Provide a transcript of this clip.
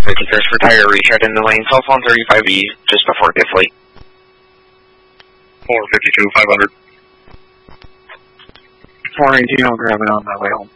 51st for tire retread in the lane, cell phone 35E, just before Giffley. 452, 500. 418, I'll grab it on my way home.